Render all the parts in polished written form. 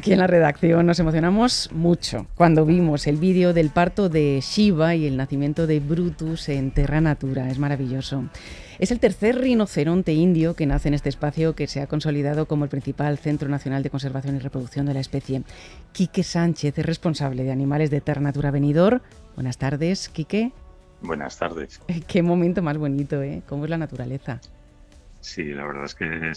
Aquí en la redacción nos emocionamos mucho cuando vimos el vídeo del parto de Shiva y el nacimiento de Brutus en Terra Natura. Es maravilloso. Es el tercer rinoceronte indio que nace en este espacio que se ha consolidado como el principal centro nacional de conservación y reproducción de la especie. Quique Sánchez es responsable de animales de Terra Natura Benidorm. Buenas tardes, Quique. Buenas tardes. Qué momento más bonito, ¿eh? ¿Cómo es la naturaleza? Sí, la verdad es que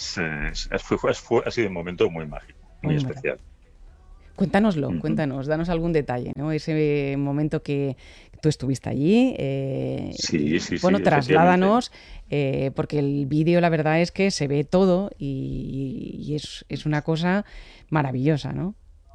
ha sido un momento muy mágico, muy Hombre. especial. Cuéntanoslo, Ujú. cuéntanos, danos algún detalle, ¿no? Ese momento que tú estuviste allí Sí, y, sí, bueno, sí, efectivamente. trasládanos, porque el vídeo la verdad es que se ve todo y es una cosa maravillosa, ¿no?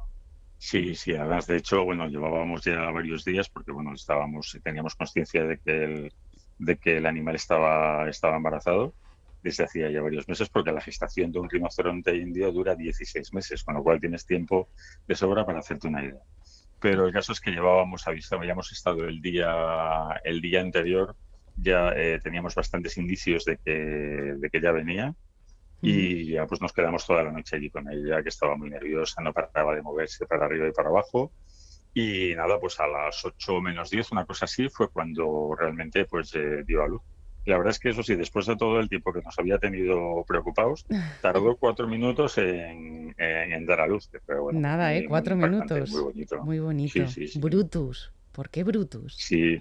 Sí, sí, además, de hecho, bueno, llevábamos ya varios días porque, bueno, teníamos conciencia de que el animal estaba embarazado desde hacía ya varios meses, porque la gestación de un rinoceronte indio dura 16 meses, con lo cual tienes tiempo de sobra para hacerte una idea. Pero el caso es que habíamos estado el día anterior, ya teníamos bastantes indicios de que ya venía. Ujú. Y ya pues nos quedamos toda la noche allí con ella, que estaba muy nerviosa, no paraba de moverse para arriba y para abajo. Y nada, pues a las 8 menos 10, una cosa así, fue cuando realmente pues dio a luz. Y la verdad es que eso sí, después de todo el tiempo que nos había tenido preocupados, tardó 4 minutos en dar a luz, pero bueno, Nada, muy, muy cuatro impactante, muy minutos. bonito. Muy Sí, bonito. sí, sí. Brutus. ¿Por qué Brutus? Sí,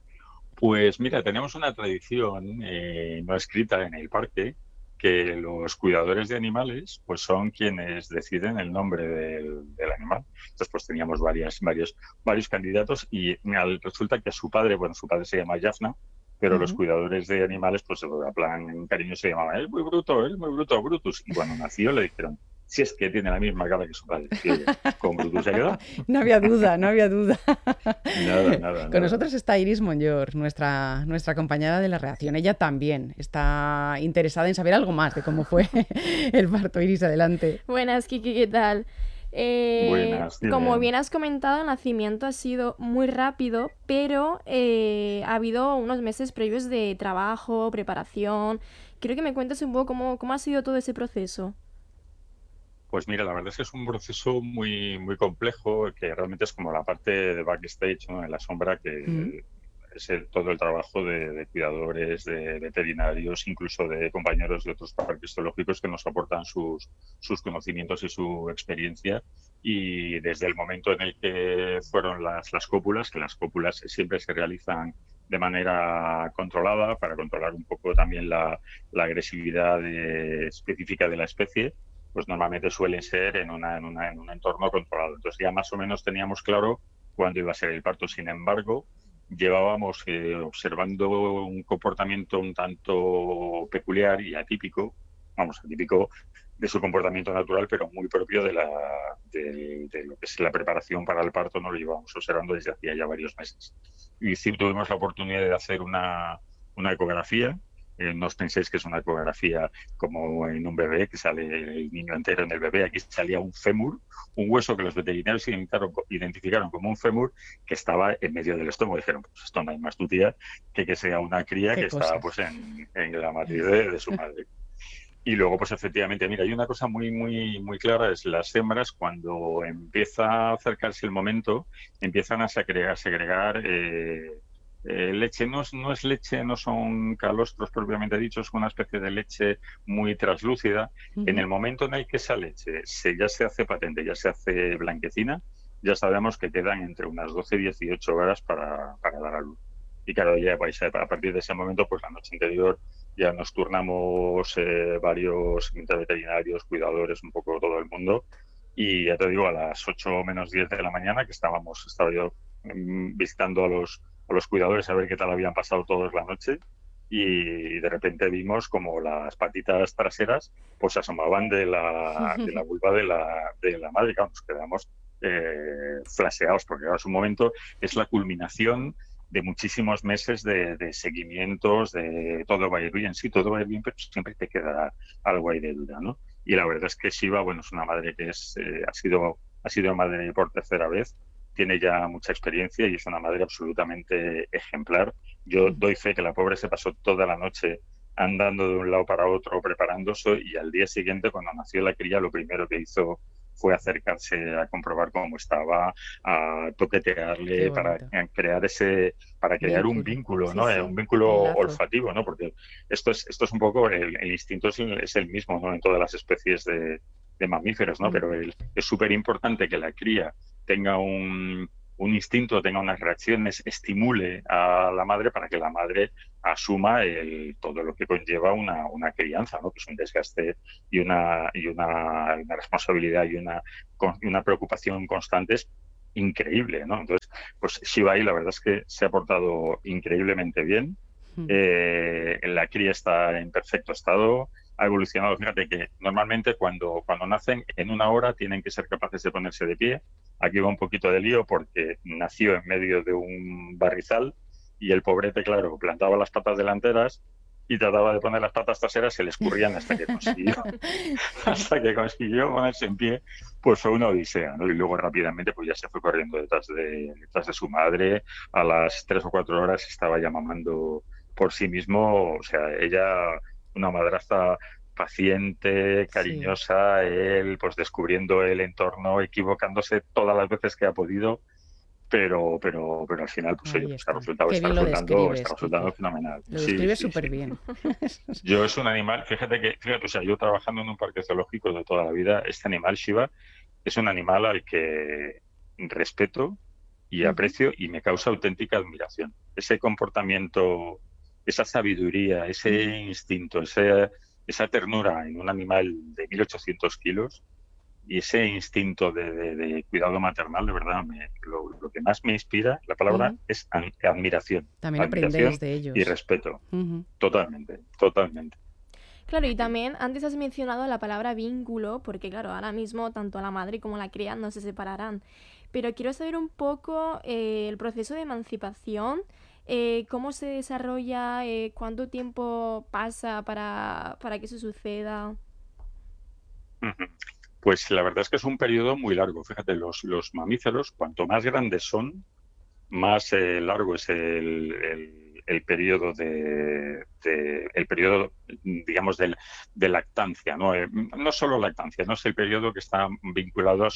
pues mira, tenemos una tradición no escrita en el parque, que los cuidadores de animales pues son quienes deciden el nombre del animal. Entonces pues teníamos varios candidatos y resulta que a su padre, bueno, su padre se llama Jafna, pero los Ujú. cuidadores de animales pues a plan en cariño se llamaban, es muy bruto, Brutus. Y cuando nació le dijeron, si es que tiene la misma cara que su padre. Y oye, con Brutus se ha quedado. No había duda, no había duda. Nada, nada, Con nada. nosotros está Iris Monyor, nuestra compañera de la redacción. Ella también está interesada en saber algo más de cómo fue el parto. Iris, adelante. Buenas, Kiki, ¿qué tal? Buenas, Como dime. bien has comentado, el nacimiento ha sido muy rápido, pero ha habido unos meses previos de trabajo, preparación. Quiero que me cuentes un poco cómo ha sido todo ese proceso. Pues mira, la verdad es que es un proceso muy, muy complejo, que realmente es como la parte de backstage, ¿no? En la sombra, Mm. que es todo el trabajo de cuidadores, de veterinarios, incluso de compañeros de otros parques zoológicos que nos aportan sus conocimientos y su experiencia. Y desde el momento en el que fueron las cópulas, que las cópulas siempre se realizan de manera controlada para controlar un poco también la agresividad específica de la especie, pues normalmente suelen ser en un entorno controlado. Entonces ya más o menos teníamos claro cuándo iba a ser el parto. Sin embargo, llevábamos observando un comportamiento un tanto peculiar y atípico, vamos, atípico de su comportamiento natural, pero muy propio de lo que es la preparación para el parto. Nos lo llevábamos observando desde hacía ya varios meses. Y sí tuvimos la oportunidad de hacer una ecografía. No os penséis que es una ecografía como en un bebé, que sale el niño entero en el bebé. Aquí salía un fémur, un hueso que los veterinarios identificaron como un fémur, que estaba en medio del estómago. Dijeron, pues esto no hay más tutía que sea una cría Qué que está cosas. pues en la matriz de su madre. Y luego, pues efectivamente, mira, hay una cosa muy, muy, muy clara, es las hembras, cuando empieza a acercarse el momento, empiezan a segregar leche. No es leche, no son calostros propiamente dichos, es una especie de leche muy translúcida. En Ujú. el momento en el que esa leche ya se hace patente, ya se hace blanquecina, ya sabemos que quedan entre unas 12 y 18 horas para dar a luz. Y claro, ya pues, a partir de ese momento, pues la noche anterior ya nos turnamos varios veterinarios, cuidadores, un poco todo el mundo. Y ya te digo, a las 8 menos 10 de la mañana, que estaba yo visitando a los cuidadores a ver qué tal habían pasado todos la noche. Y de repente vimos como las patitas traseras pues asomaban de la vulva de la madre. Claro, nos quedamos flaseados, porque ahora es un momento, es la culminación de muchísimos meses de seguimientos, de todo va a ir bien, sí, todo va a ir bien, pero siempre te quedará algo ahí de duda, ¿no? Y la verdad es que Shiva, bueno, es una madre que ha sido madre por tercera vez, tiene ya mucha experiencia y es una madre absolutamente ejemplar. Yo doy fe que la pobre se pasó toda la noche andando de un lado para otro preparándose, y al día siguiente, cuando nació la cría, lo primero que hizo fue acercarse a comprobar cómo estaba, a toquetearle para crear un Vínculo. vínculo, Sí, ¿no? Un sí, vínculo un lazo. olfativo, ¿no? Porque esto es un poco, el instinto es el mismo, ¿no? En todas las especies de mamíferos, ¿no? Mm. Pero es súper importante que la cría tenga un instinto, tenga unas reacciones, estimule a la madre para que la madre asuma todo lo que conlleva una crianza, ¿no? Que es un desgaste y una responsabilidad y una preocupación constantes increíble, ¿no? Entonces, pues Shiba Inu la verdad es que se ha portado increíblemente bien. Mm. La cría está en perfecto estado, ha evolucionado. Fíjate que normalmente cuando nacen en una hora tienen que ser capaces de ponerse de pie. Aquí va un poquito de lío porque nació en medio de un barrizal y el pobrete, claro, plantaba las patas delanteras y trataba de poner las patas traseras, se le escurrían hasta que consiguió ponerse en pie. Pues fue una odisea, ¿no? Y luego rápidamente pues ya se fue corriendo detrás de su madre. A las 3 o 4 horas estaba ya mamando por sí mismo. O sea, ella, una madrastra paciente, Sí. cariñosa, él pues descubriendo el entorno, equivocándose todas las veces que ha podido, pero al final pues oye, Ahí pues está. Qué está bien lo resultando, está describes, resultando Quique. fenomenal. Lo Sí, describes sí, súper sí. bien. Yo es un animal, fíjate, o sea, yo trabajando en un parque zoológico de toda la vida, este animal Shiva es un animal al que respeto y Ujú. aprecio y me causa auténtica admiración. Ese comportamiento, esa sabiduría, ese instinto, esa ternura en un animal de 1.800 kilos y ese instinto de cuidado maternal, de verdad, lo que más me inspira, la palabra Ujú. es admiración. También aprendéis Admiración de y ellos. respeto. Ujú. Totalmente, totalmente. Claro, y también antes has mencionado la palabra vínculo, porque claro, ahora mismo tanto la madre como la cría no se separarán. Pero quiero saber un poco el proceso de emancipación, cómo se desarrolla, cuánto tiempo pasa para que eso suceda. Ujú. Pues la verdad es que es un periodo muy largo. Fíjate, los mamíferos, cuanto más grandes son, más largo es el periodo el periodo, digamos, de lactancia, ¿no? No solo lactancia, no es el periodo que está vinculado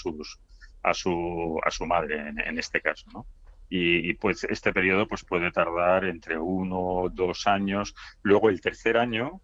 a su madre en este caso, ¿no? Y, pues este periodo pues puede tardar entre 1 o 2 años. Luego el tercer año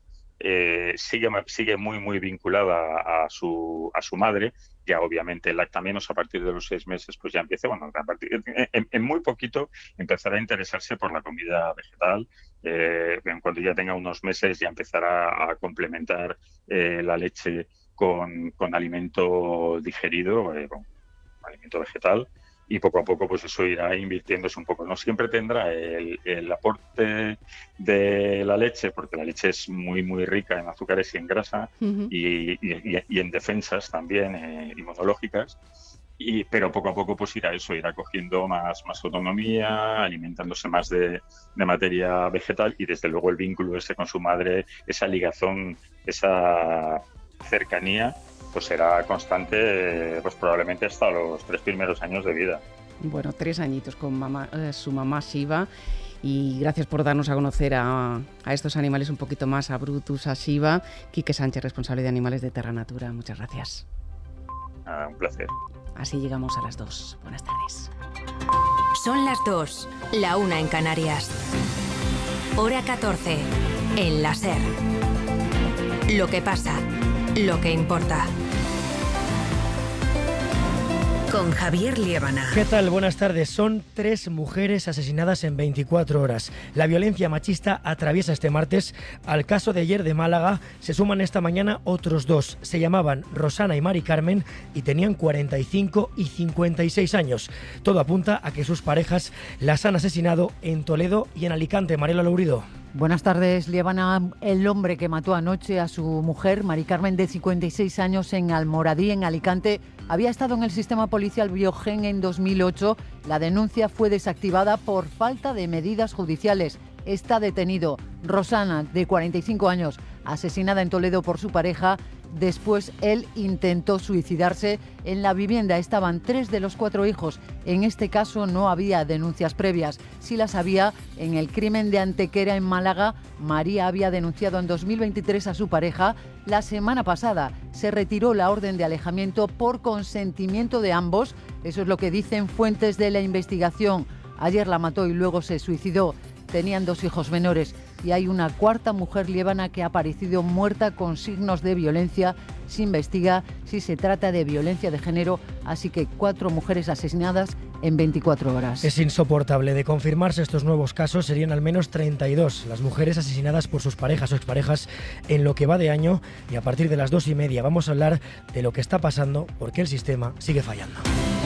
sigue muy muy vinculada a su madre. Ya obviamente el lactamenos a partir de los 6 meses pues ya empieza, bueno, en muy poquito empezará a interesarse por la comida vegetal. En cuanto ya tenga unos meses ya empezará a complementar la leche con alimento digerido, con alimento vegetal. Y poco a poco pues eso irá invirtiéndose un poco. No siempre tendrá el aporte de la leche, porque la leche es muy muy rica en azúcares y en grasa, Ujú. y en defensas también inmunológicas. Pero poco a poco pues irá cogiendo más autonomía, alimentándose más de materia vegetal, y desde luego el vínculo ese con su madre, esa ligazón, esa cercanía, pues será constante, pues probablemente hasta los 3 primeros años de vida. Bueno, 3 añitos con su mamá Shiva. Y gracias por darnos a conocer a estos animales un poquito más, a Brutus, a Shiva. Quique Sánchez, responsable de animales de Terra Natura. Muchas gracias. Un placer. Así llegamos a las 2. Buenas tardes. Son las 2, la 1 en Canarias. Hora 14, en la SER. Lo que pasa, lo que importa. Con Javier Liébana. ¿Qué tal? Buenas tardes. Son 3 mujeres asesinadas en 24 horas. La violencia machista atraviesa este martes. Al caso de ayer de Málaga se suman esta mañana otros 2. Se llamaban Rosana y Mari Carmen y tenían 45 y 56 años. Todo apunta a que sus parejas las han asesinado en Toledo y en Alicante. Mariela Lourido. Buenas tardes, Liébana. El hombre que mató anoche a su mujer, Mari Carmen, de 56 años, en Almoradí, en Alicante, había estado en el sistema policial Biogen en 2008. La denuncia fue desactivada por falta de medidas judiciales. Está detenido. Rosana, de 45 años, asesinada en Toledo por su pareja, Después él intentó suicidarse en la vivienda. Estaban 3 de los 4 hijos. En este caso no había denuncias previas. Sí las había en el crimen de Antequera en Málaga. María había denunciado en 2023 a su pareja. La semana pasada se retiró la orden de alejamiento por consentimiento de ambos. Eso es lo que dicen fuentes de la investigación. Ayer la mató y luego se suicidó. Tenían 2 hijos menores y hay una 4ª mujer liébana que ha aparecido muerta con signos de violencia. Se investiga si se trata de violencia de género, así que 4 mujeres asesinadas en 24 horas. Es insoportable. De confirmarse estos nuevos casos, serían al menos 32 las mujeres asesinadas por sus parejas o exparejas en lo que va de año, y a partir de las 2:30 vamos a hablar de lo que está pasando, porque el sistema sigue fallando.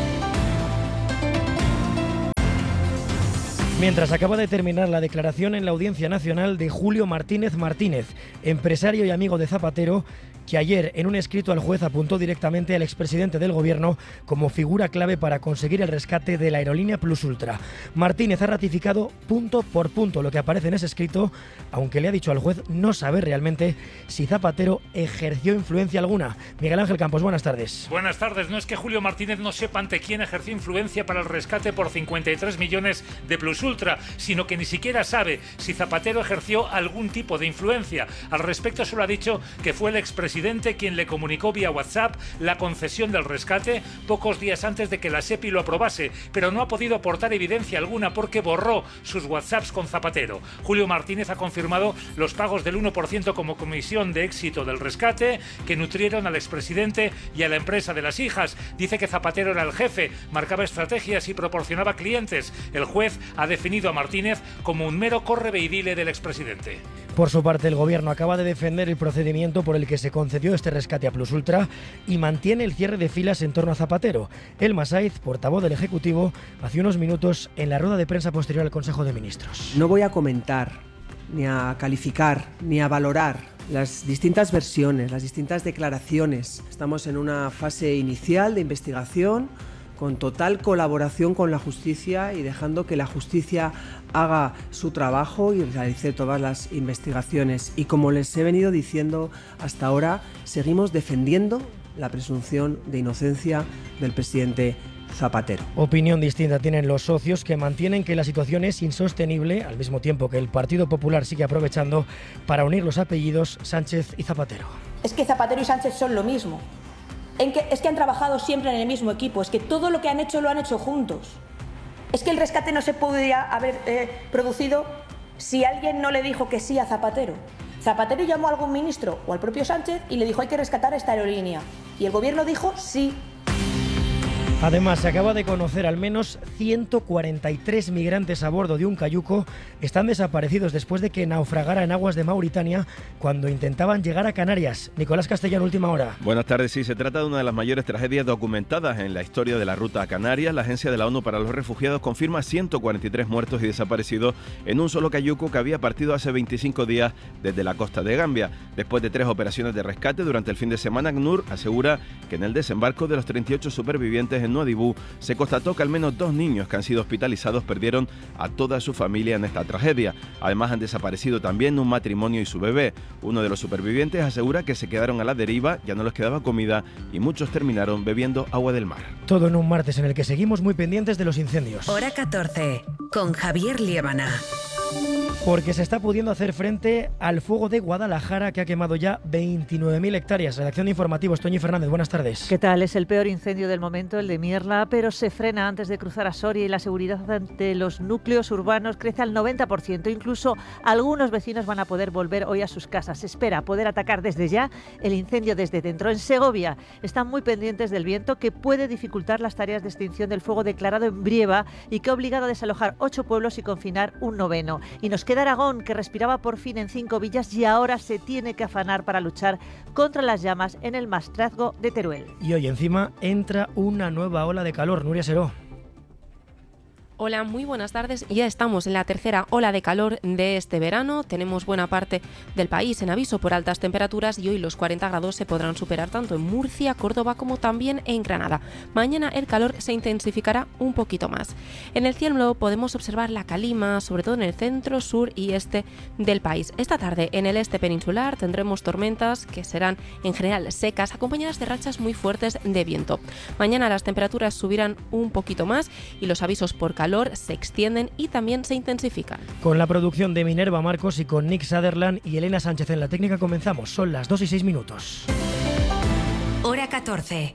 Mientras acaba de terminar la declaración en la Audiencia Nacional de Julio Martínez Martínez, empresario y amigo de Zapatero, que ayer en un escrito al juez apuntó directamente al expresidente del gobierno como figura clave para conseguir el rescate de la aerolínea Plus Ultra. Martínez ha ratificado punto por punto lo que aparece en ese escrito, aunque le ha dicho al juez no saber realmente si Zapatero ejerció influencia alguna. Miguel Ángel Campos, buenas tardes. Buenas tardes. No es que Julio Martínez no sepa ante quién ejerció influencia para el rescate por 53 millones de Plus Ultra, sino que ni siquiera sabe si Zapatero ejerció algún tipo de influencia. Al respecto solo ha dicho que fue el expresidente quien le comunicó vía WhatsApp la concesión del rescate pocos días antes de que la SEPI lo aprobase, pero no ha podido aportar evidencia alguna porque borró sus WhatsApps con Zapatero. Julio Martínez ha confirmado los pagos del 1% como comisión de éxito del rescate que nutrieron al expresidente y a la empresa de las hijas. Dice que Zapatero era el jefe, marcaba estrategias y proporcionaba clientes. El juez ha definido a Martínez como un mero correveidile del expresidente. Por su parte, el gobierno acaba de defender el procedimiento por el que se concedió este rescate a Plus Ultra y mantiene el cierre de filas en torno a Zapatero. Elma Saiz, portavoz del Ejecutivo, hace unos minutos en la rueda de prensa posterior al Consejo de Ministros. No voy a comentar, ni a calificar, ni a valorar las distintas versiones, las distintas declaraciones. Estamos en una fase inicial de investigación, con total colaboración con la justicia y dejando que la justicia haga su trabajo y realice todas las investigaciones. Y como les he venido diciendo hasta ahora, seguimos defendiendo la presunción de inocencia del presidente Zapatero. Opinión distinta tienen los socios, que mantienen que la situación es insostenible, al mismo tiempo que el Partido Popular sigue aprovechando para unir los apellidos Sánchez y Zapatero. Es que Zapatero y Sánchez son lo mismo. Es que han trabajado siempre en el mismo equipo, es que todo lo que han hecho lo han hecho juntos. Es que el rescate no se podría haber producido si alguien no le dijo que sí a Zapatero. Zapatero llamó a algún ministro o al propio Sánchez y le dijo hay que rescatar esta aerolínea. Y el gobierno dijo sí. Además, se acaba de conocer al menos 143 migrantes a bordo de un cayuco están desaparecidos después de que naufragara en aguas de Mauritania cuando intentaban llegar a Canarias. Nicolás Castellano, última hora. Buenas tardes. Sí, se trata de una de las mayores tragedias documentadas en la historia de la ruta a Canarias. La Agencia de la ONU para los Refugiados confirma 143 muertos y desaparecidos en un solo cayuco que había partido hace 25 días desde la costa de Gambia. Después de 3 operaciones de rescate durante el fin de semana, ACNUR asegura que en el desembarco de los 38 supervivientes en Nuadhibou se constató que al menos 2 niños que han sido hospitalizados perdieron a toda su familia en esta tragedia. Además, han desaparecido también un matrimonio y su bebé. Uno de los supervivientes asegura que se quedaron a la deriva, ya no les quedaba comida y muchos terminaron bebiendo agua del mar. Todo en un martes en el que seguimos muy pendientes de los incendios. Hora 14, con Javier Liébana. Porque se está pudiendo hacer frente al fuego de Guadalajara, que ha quemado ya 29.000 hectáreas. Redacción de Informativos, Toñi Fernández, buenas tardes. ¿Qué tal? Es el peor incendio del momento, el de Mierla, pero se frena antes de cruzar a Soria y la seguridad ante los núcleos urbanos crece al 90%. Incluso algunos vecinos van a poder volver hoy a sus casas. Se espera poder atacar desde ya el incendio desde dentro. En Segovia están muy pendientes del viento, que puede dificultar las tareas de extinción del fuego declarado en Brieva y que ha obligado a desalojar 8 pueblos y confinar un 9º. Y nos queda Aragón, que respiraba por fin en 5 villas y ahora se tiene que afanar para luchar contra las llamas en el Maestrazgo de Teruel. Y hoy encima entra una nueva ola de calor. Nuria Seró. Hola, muy buenas tardes. Ya estamos en la tercera ola de calor de este verano. Tenemos buena parte del país en aviso por altas temperaturas y hoy los 40 grados se podrán superar tanto en Murcia, Córdoba como también en Granada. Mañana el calor se intensificará un poquito más. En el cielo podemos observar la calima, sobre todo en el centro, sur y este del país. Esta tarde en el este peninsular tendremos tormentas que serán en general secas, acompañadas de rachas muy fuertes de viento. Mañana las temperaturas subirán un poquito más y los avisos por calor se extienden y también se intensifican. Con la producción de Minerva Marcos y con Nick Sutherland y Elena Sánchez en la técnica comenzamos. Son las 2:06. Hora 14.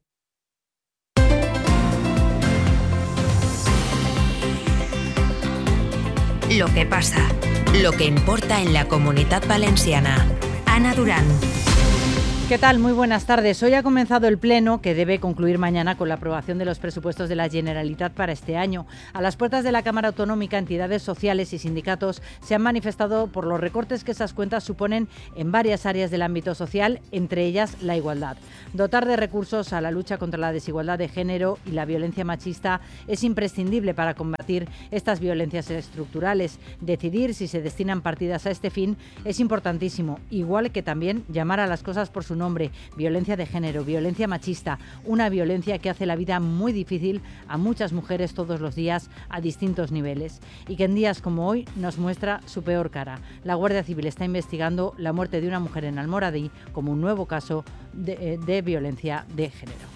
Lo que pasa, lo que importa en la Comunitat Valenciana. Ana Durán. ¿Qué tal? Muy buenas tardes. Hoy ha comenzado el Pleno, que debe concluir mañana con la aprobación de los presupuestos de la Generalitat para este año. A las puertas de la Cámara Autonómica, entidades sociales y sindicatos se han manifestado por los recortes que esas cuentas suponen en varias áreas del ámbito social, entre ellas la igualdad. Dotar de recursos a la lucha contra la desigualdad de género y la violencia machista es imprescindible para combatir estas violencias estructurales. Decidir si se destinan partidas a este fin es importantísimo, igual que también llamar a las cosas por su nombre: violencia de género, violencia machista, una violencia que hace la vida muy difícil a muchas mujeres todos los días a distintos niveles y que en días como hoy nos muestra su peor cara. La Guardia Civil está investigando la muerte de una mujer en Almoradí como un nuevo caso de violencia de género.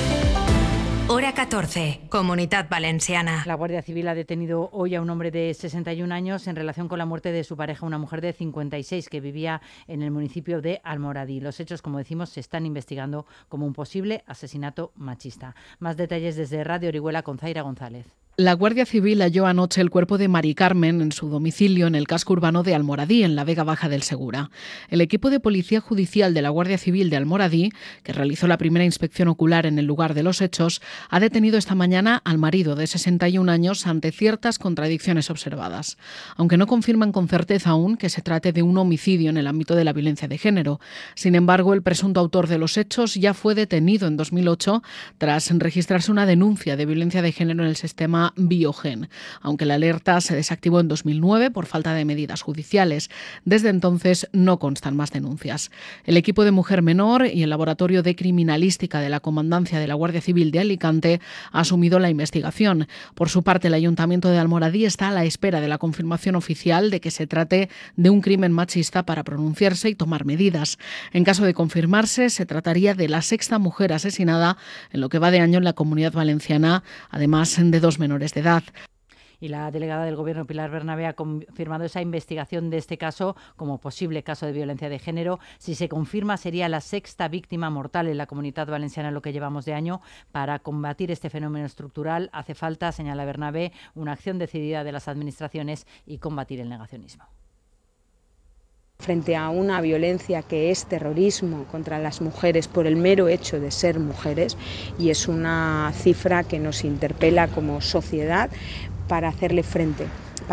Hora 14, Comunitat Valenciana. La Guardia Civil ha detenido hoy a un hombre de 61 años en relación con la muerte de su pareja, una mujer de 56 que vivía en el municipio de Almoradí. Los hechos, como decimos, se están investigando como un posible asesinato machista. Más detalles desde Radio Orihuela con Zaira González. La Guardia Civil halló anoche el cuerpo de Mari Carmen en su domicilio en el casco urbano de Almoradí, en la Vega Baja del Segura. El equipo de Policía Judicial de la Guardia Civil de Almoradí, que realizó la primera inspección ocular en el lugar de los hechos, ha detenido esta mañana al marido de 61 años ante ciertas contradicciones observadas. Aunque no confirman con certeza aún que se trate de un homicidio en el ámbito de la violencia de género. Sin embargo, el presunto autor de los hechos ya fue detenido en 2008 tras registrarse una denuncia de violencia de género en el sistema Biogen, aunque la alerta se desactivó en 2009 por falta de medidas judiciales. Desde entonces no constan más denuncias. El equipo de Mujer Menor y el Laboratorio de Criminalística de la Comandancia de la Guardia Civil de Alicante ha asumido la investigación. Por su parte, el Ayuntamiento de Almoradí está a la espera de la confirmación oficial de que se trate de un crimen machista para pronunciarse y tomar medidas. En caso de confirmarse, se trataría de la sexta mujer asesinada en lo que va de año en la Comunidad Valenciana, además de 2 menores de edad. Y la delegada del Gobierno, Pilar Bernabé, ha confirmado esa investigación de este caso como posible caso de violencia de género. Si se confirma, sería la sexta víctima mortal en la Comunidad Valenciana en lo que llevamos de año. Para combatir este fenómeno estructural hace falta, señala Bernabé, una acción decidida de las administraciones y combatir el negacionismo. Frente a una violencia que es terrorismo contra las mujeres por el mero hecho de ser mujeres, y es una cifra que nos interpela como sociedad para hacerle frente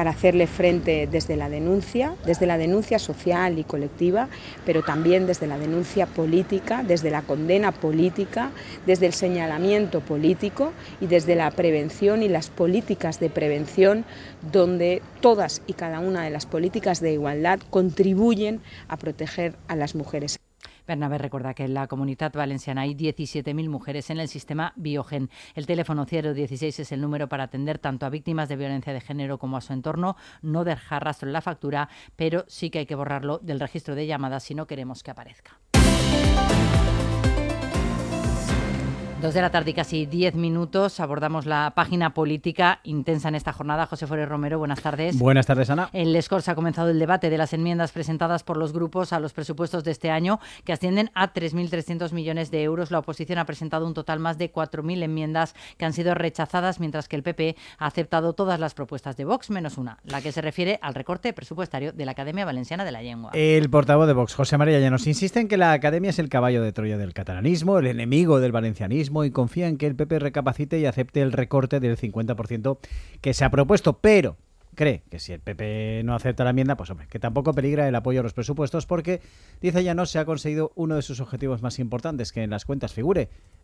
desde la denuncia social y colectiva, pero también desde la denuncia política, desde la condena política, desde el señalamiento político y desde la prevención y las políticas de prevención, donde todas y cada una de las políticas de igualdad contribuyen a proteger a las mujeres. Bernabé recuerda que en la Comunitat Valenciana hay 17.000 mujeres en el sistema Biogen. El teléfono 016 es el número para atender tanto a víctimas de violencia de género como a su entorno. No dejar rastro en la factura, pero sí que hay que borrarlo del registro de llamadas si no queremos que aparezca. 2 de la tarde y casi 10 minutos. Abordamos la página política intensa en esta jornada. José Forés Romero, buenas tardes. Buenas tardes, Ana. En Les Corts ha comenzado el debate de las enmiendas presentadas por los grupos a los presupuestos de este año, que ascienden a 3.300 millones de euros. La oposición ha presentado un total más de 4.000 enmiendas que han sido rechazadas, mientras que el PP ha aceptado todas las propuestas de Vox, menos una, la que se refiere al recorte presupuestario de la Academia Valenciana de la Lengua. El portavoz de Vox, José María Llanos, insiste en que la Academia es el caballo de Troya del catalanismo, el enemigo del valencianismo, y confía en que el PP recapacite y acepte el recorte del 50% que se ha propuesto, pero cree que si el PP no acepta la enmienda, pues hombre, que tampoco peligra el apoyo a los presupuestos, porque, dice Llanos, se ha conseguido uno de sus objetivos más importantes, que en las cuentas figure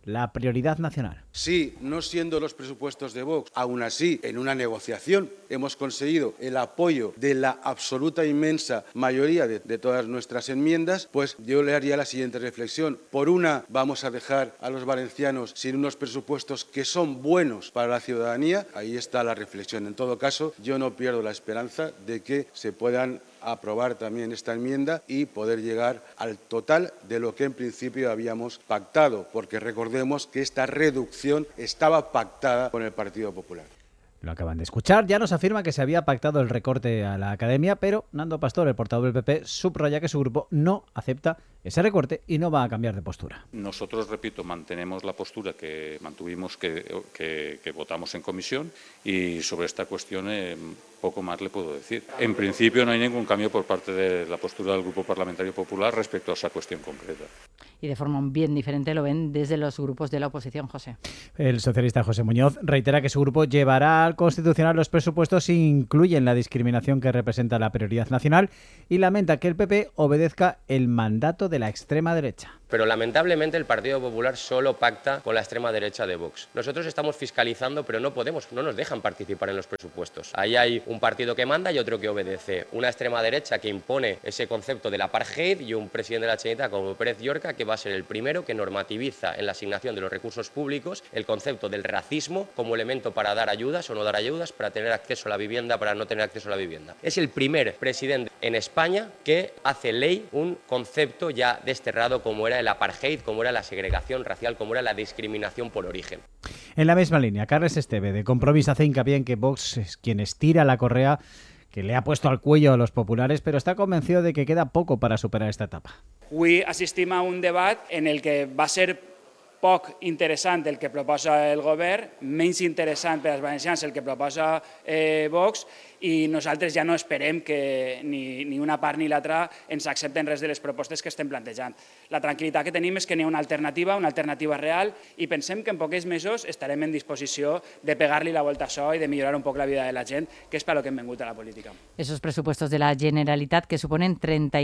la prioridad nacional. Sí, no siendo los presupuestos de Vox, aún así, en una negociación hemos conseguido el apoyo de la absoluta inmensa mayoría de todas nuestras enmiendas, pues yo le haría la siguiente reflexión. Por una, vamos a dejar a los valencianos sin unos presupuestos que son buenos para la ciudadanía. Ahí está la reflexión. En todo caso, yo no pierdo la esperanza de que se puedan aprobar también esta enmienda y poder llegar al total de lo que en principio habíamos pactado, porque recordemos que esta reducción estaba pactada con el Partido Popular. Lo acaban de escuchar, ya nos afirma que se había pactado el recorte a la academia, pero Nando Pastor, el portavoz del PP, subraya que su grupo no acepta ese recorte y no va a cambiar de postura. Nosotros, repito, mantenemos la postura que mantuvimos, que votamos en comisión, y sobre esta cuestión poco más le puedo decir. En principio no hay ningún cambio por parte de la postura del Grupo Parlamentario Popular respecto a esa cuestión concreta. Y de forma bien diferente lo ven desde los grupos de la oposición, José. El socialista José Muñoz reitera que su grupo llevará al Constitucional los presupuestos si incluyen la discriminación que representa la prioridad nacional y lamenta que el PP obedezca el mandato de la extrema derecha. Pero lamentablemente el Partido Popular solo pacta con la extrema derecha de Vox. Nosotros estamos fiscalizando, pero no nos dejan participar en los presupuestos. Ahí hay un partido que manda y otro que obedece. Una extrema derecha que impone ese concepto del apartheid y un presidente de la Generalitat como Pérez Llorca, que va a ser el primero que normativiza en la asignación de los recursos públicos el concepto del racismo como elemento para dar ayudas o no dar ayudas, para tener acceso a la vivienda, para no tener acceso a la vivienda. Es el primer presidente en España que hace ley un concepto ya desterrado como era el apartheid, como era la segregación racial, como era la discriminación por origen. En la misma línea, Carles Esteve, de Compromís, hace hincapié en que Vox es quien estira la correa que le ha puesto al cuello a los populares, pero está convencido de que queda poco para superar esta etapa. Avui assistim a un debat en el que va ser poc interessant el que proposa el govern, menys interessant per als valencians el que proposa Vox, i nosaltres ja no esperem que ni una part ni l'altra ens accepten res de les propostes que estem plantejant. La tranquil·litat que tenim és que n'hi ha una alternativa real, i pensem que en pocs mesos estarem en disposició de pegar-li la volta a això i de millorar un poc la vida de la gent, que és per lo que hem vingut a la política. Esos presupuestos de la Generalitat que suponen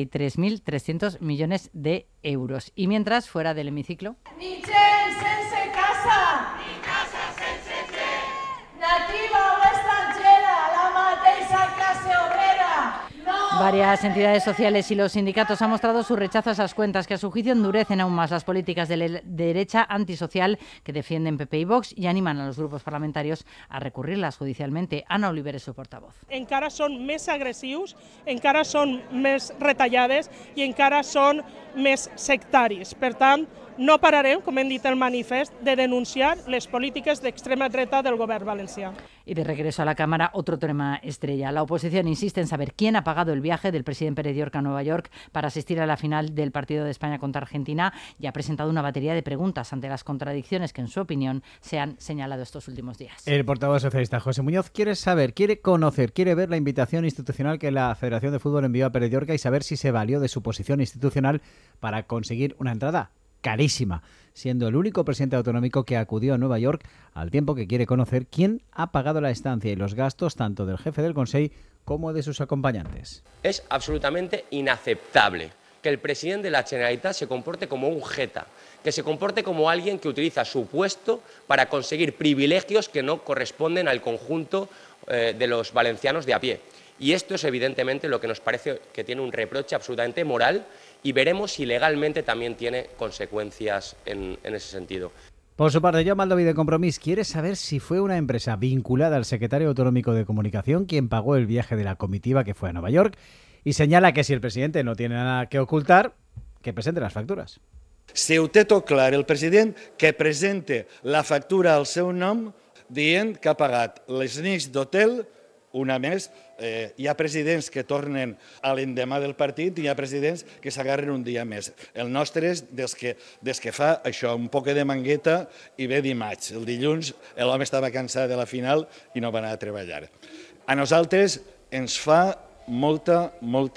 33.300 millones de euros. Y mientras, fuera del hemiciclo... Ni gent sense casa! Ni casa sense gent! Nativa o estrangera, la mateixa clase obrera! No! Varias entidades sociales y los sindicatos han mostrado su rechazo a esas cuentas que a su juicio endurecen aún más las políticas de la derecha antisocial que defienden PP y Vox y animan a los grupos parlamentarios a recurrirlas judicialmente. Ana Oliver és su portavoz. Encara són més agressius, encara són més retallades i encara són més sectaris. Per tant, no pararem, com hem dit el manifest, de denunciar les polítiques d'extrema dreta del govern valencià. Y de regreso a la Cámara, otro tema estrella. La oposición insiste en saber quién ha pagado el viaje del presidente Pérez Llorca a Nueva York para asistir a la final del partido de España contra Argentina y ha presentado una batería de preguntas ante las contradicciones que, en su opinión, se han señalado estos últimos días. El portavoz socialista José Muñoz quiere saber, quiere conocer, quiere ver la invitación institucional que la Federación de Fútbol envió a Pérez Llorca y saber si se valió de su posición institucional para conseguir una entrada carísima, siendo el único presidente autonómico que acudió a Nueva York, al tiempo que quiere conocer quién ha pagado la estancia y los gastos tanto del jefe del Consell como de sus acompañantes. Es absolutamente inaceptable que el presidente de la Generalitat se comporte como un jeta, que se comporte como alguien que utiliza su puesto para conseguir privilegios que no corresponden al conjunto de los valencianos de a pie. Y esto es evidentemente lo que nos parece que tiene un reproche absolutamente moral y veremos si legalmente también tiene consecuencias en ese sentido. Por su parte, Joan Baldoví de Compromís quiere saber si fue una empresa vinculada al secretario autonómico de Comunicación quien pagó el viaje de la comitiva que fue a Nueva York y señala que si el presidente no tiene nada que ocultar, que presente las facturas. Si ho té tot clar el president, que presente la factura al seu nom dient que ha pagat les nits d'hotel una més. Hi ha presidents que tornen a l'endemà del partit i hi ha presidents que s'agarren un dia més. El nostre és des que fa això, un poc de mangueta i ve dimarts. El dilluns l'home estava cansat de la final i no va anar a treballar. A nosaltres ens fa molta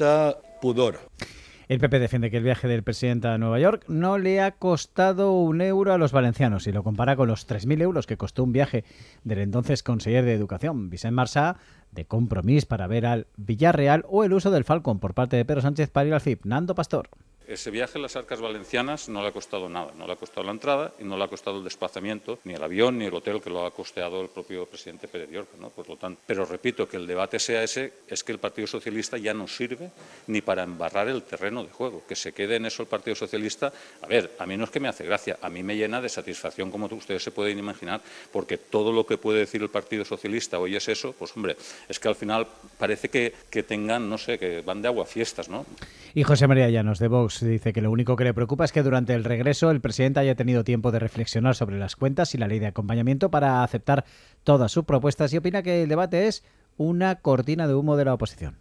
pudor. El PP defiende que el viaje del presidente a Nueva York no le ha costado un euro a los valencianos y lo compara con los 3.000 euros que costó un viaje del entonces conseller de Educación, Vicent Marsá, de Compromís para ver al Villarreal o el uso del Falcon por parte de Pedro Sánchez para ir al FIP. Nando Pastor. ese viaje a las Arcas Valencianas no le ha costado nada, no le ha costado la entrada y no le ha costado el desplazamiento, ni el avión, ni el hotel, que lo ha costeado el propio presidente Pérez Llorca, ¿no? Por lo tanto, pero repito, que el debate sea ese, es que el Partido Socialista ya no sirve ni para embarrar el terreno de juego, que se quede en eso el Partido Socialista. A ver, a mí no es que me hace gracia, a mí me llena de satisfacción, como ustedes se pueden imaginar, porque todo lo que puede decir el Partido Socialista hoy es eso, pues hombre, es que al final parece que tengan, no sé, que van de aguafiestas, ¿no? Y José María Llanos, de Vox, dice que lo único que le preocupa es que durante el regreso el presidente haya tenido tiempo de reflexionar sobre las cuentas y la ley de acompañamiento para aceptar todas sus propuestas, y opina que el debate es una cortina de humo de la oposición.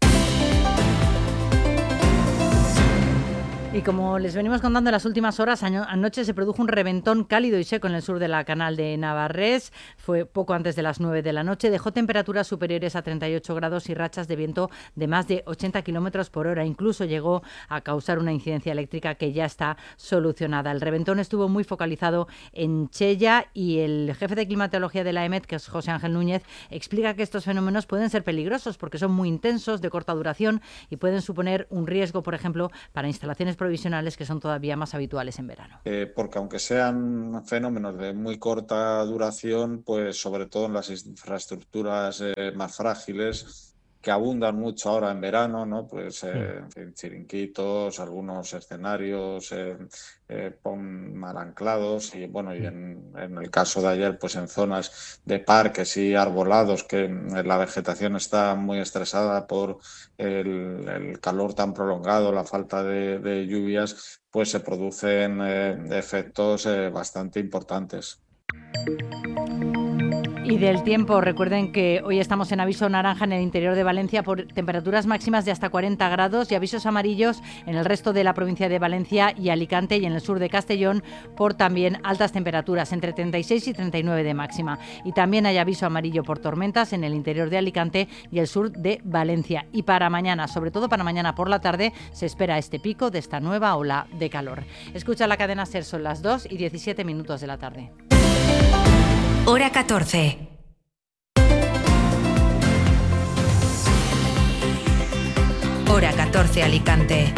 Y como les venimos contando en las últimas horas, anoche se produjo un reventón cálido y seco en el sur de la Canal de Navarrés. Fue poco antes de las 9 de la noche. Dejó temperaturas superiores a 38 grados y rachas de viento de más de 80 kilómetros por hora. Incluso llegó a causar una incidencia eléctrica que ya está solucionada. El reventón estuvo muy focalizado en Chella y el jefe de climatología de la EMET, que es José Ángel Núñez, explica que estos fenómenos pueden ser peligrosos porque son muy intensos, de corta duración y pueden suponer un riesgo, por ejemplo, para instalaciones provisionales que son todavía más habituales en verano. Porque aunque sean fenómenos de muy corta duración, pues sobre todo en las infraestructuras más frágiles, que abundan mucho ahora en verano, ¿no? Pues en fin, chiringuitos, algunos escenarios mal anclados y bueno, y en el caso de ayer, pues en zonas de parques y arbolados que la vegetación está muy estresada por el calor tan prolongado, la falta de lluvias, pues se producen efectos bastante importantes. Y del tiempo, recuerden que hoy estamos en aviso naranja en el interior de Valencia por temperaturas máximas de hasta 40 grados y avisos amarillos en el resto de la provincia de Valencia y Alicante y en el sur de Castellón por también altas temperaturas, entre 36 y 39 de máxima. Y también hay aviso amarillo por tormentas en el interior de Alicante y el sur de Valencia. Y para mañana, sobre todo para mañana por la tarde, se espera este pico de esta nueva ola de calor. Escucha la cadena SER, son las 2:17 de la tarde. Hora 14. Hora 14 Alicante.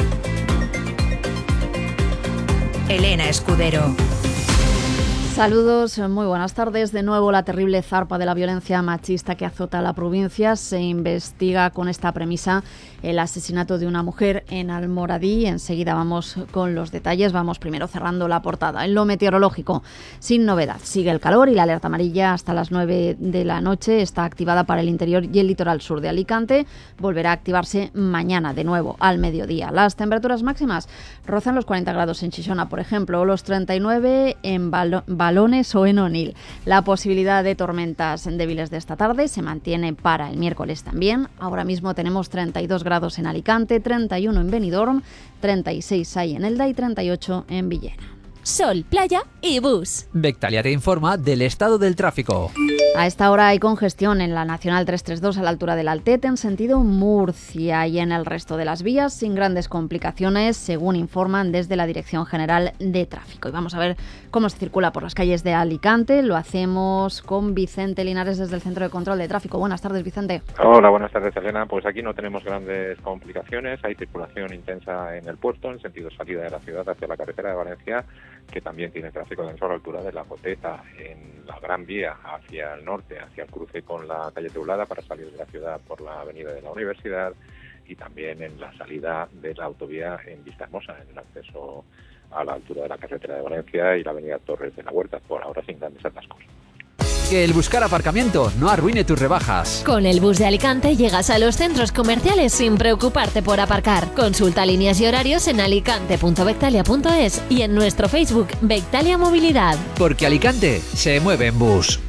Elena Escudero. Saludos, muy buenas tardes. De nuevo, la terrible zarpa de la violencia machista que azota la provincia. Se investiga con esta premisa el asesinato de una mujer en Almoradí. Enseguida vamos con los detalles. Vamos primero cerrando la portada. En lo meteorológico, sin novedad. Sigue el calor y la alerta amarilla hasta las 9 de la noche. Está activada para el interior y el litoral sur de Alicante. Volverá a activarse mañana de nuevo al mediodía. Las temperaturas máximas rozan los 40 grados en Xixona, por ejemplo, o los 39 en Balones o en Onil. La posibilidad de tormentas débiles de esta tarde se mantiene para el miércoles también. Ahora mismo tenemos 32 grados en Alicante, 31 en Benidorm, 36 hay en Elda y 38 en Villena. Sol, playa y bus. Vectalia te informa del estado del tráfico. A esta hora hay congestión en la Nacional 332 a la altura del Altete en sentido Murcia y en el resto de las vías sin grandes complicaciones, según informan desde la Dirección General de Tráfico. Y vamos a ver cómo se circula por las calles de Alicante. Lo hacemos con Vicente Linares desde el Centro de Control de Tráfico. Buenas tardes, Vicente. Hola, buenas tardes, Elena. Pues aquí no tenemos grandes complicaciones. Hay circulación intensa en el puerto, en sentido salida de la ciudad hacia la carretera de Valencia, que también tiene tráfico denso a la altura de la Goteta, en la Gran Vía hacia el norte, hacia el cruce con la calle Teulada para salir de la ciudad por la avenida de la Universidad, y también en la salida de la autovía en Vistahermosa, en el acceso a la altura de la carretera de Valencia y la avenida Torres de la Huerta, por ahora sin grandes atascos. Que el buscar aparcamiento no arruine tus rebajas. Con el bus de Alicante llegas a los centros comerciales sin preocuparte por aparcar. Consulta líneas y horarios en alicante.vectalia.es y en nuestro Facebook Vectalia Movilidad. Porque Alicante se mueve en bus.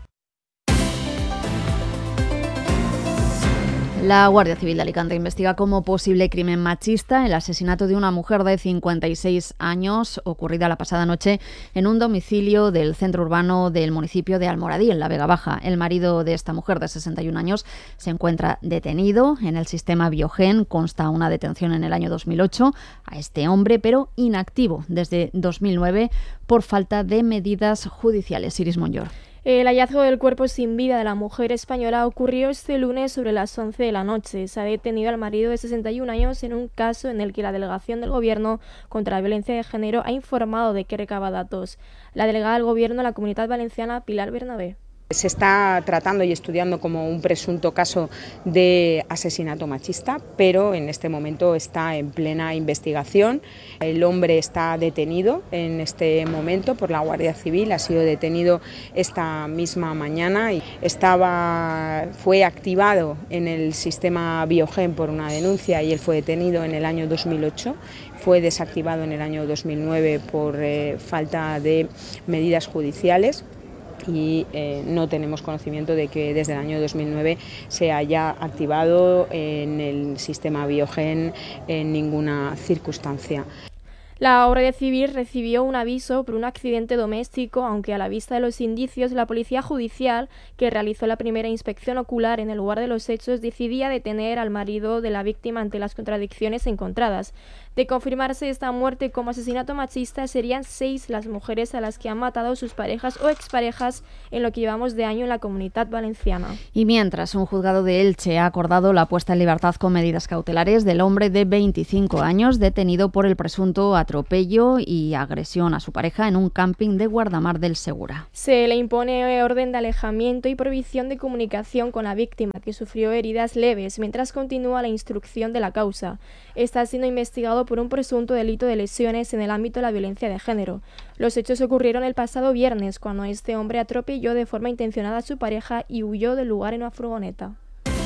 La Guardia Civil de Alicante investiga como posible crimen machista el asesinato de una mujer de 56 años ocurrida la pasada noche en un domicilio del centro urbano del municipio de Almoradí, en la Vega Baja. El marido de esta mujer de 61 años se encuentra detenido. En el sistema Biogen consta una detención en el año 2008 a este hombre, pero inactivo desde 2009 por falta de medidas judiciales. Iris Monllor. El hallazgo del cuerpo sin vida de la mujer española ocurrió este lunes sobre las 11 de la noche. Se ha detenido al marido de 61 años en un caso en el que la delegación del Gobierno contra la violencia de género ha informado de que recaba datos. La delegada del Gobierno en la Comunidad Valenciana, Pilar Bernabé. Se está tratando y estudiando como un presunto caso de asesinato machista, pero en este momento está en plena investigación. El hombre está detenido en este momento por la Guardia Civil, ha sido detenido esta misma mañana y fue activado en el sistema Biogen por una denuncia y él fue detenido en el año 2008. Fue desactivado en el año 2009 por falta de medidas judiciales. Y no tenemos conocimiento de que desde el año 2009 se haya activado en el sistema Biogen en ninguna circunstancia. La Guardia Civil recibió un aviso por un accidente doméstico, aunque a la vista de los indicios, la Policía Judicial, que realizó la primera inspección ocular en el lugar de los hechos, decidía detener al marido de la víctima ante las contradicciones encontradas. De confirmarse esta muerte como asesinato machista, serían 6 las mujeres a las que han matado sus parejas o exparejas en lo que llevamos de año en la Comunidad Valenciana. Y mientras, un juzgado de Elche ha acordado la puesta en libertad con medidas cautelares del hombre de 25 años detenido por el presunto atropello y agresión a su pareja en un camping de Guardamar del Segura. Se le impone orden de alejamiento y prohibición de comunicación con la víctima, que sufrió heridas leves, mientras continúa la instrucción de la causa. Está siendo investigado por un presunto delito de lesiones en el ámbito de la violencia de género. Los hechos ocurrieron el pasado viernes, cuando este hombre atropelló de forma intencionada a su pareja y huyó del lugar en una furgoneta.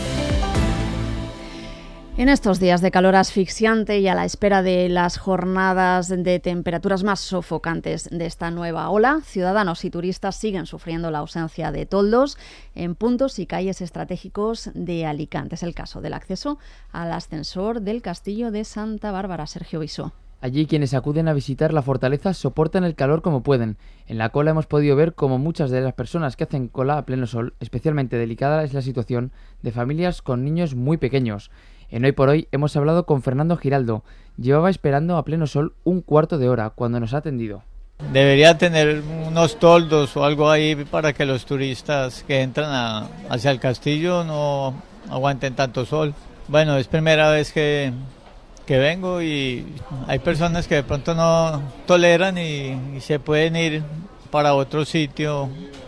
En estos días de calor asfixiante y a la espera de las jornadas de temperaturas más sofocantes de esta nueva ola, ciudadanos y turistas siguen sufriendo la ausencia de toldos en puntos y calles estratégicos de Alicante. Es el caso del acceso al ascensor del Castillo de Santa Bárbara. Sergio Bisó. Allí quienes acuden a visitar la fortaleza soportan el calor como pueden. En la cola hemos podido ver cómo muchas de las personas que hacen cola a pleno sol, especialmente delicada es la situación de familias con niños muy pequeños. En Hoy por Hoy hemos hablado con Fernando Giraldo. Llevaba esperando a pleno sol un cuarto de hora cuando nos ha atendido. Debería tener unos toldos o algo ahí para que los turistas que entran hacia el castillo no aguanten tanto sol. Bueno, es primera vez que vengo y hay personas que de pronto no toleran y se pueden ir para otro sitio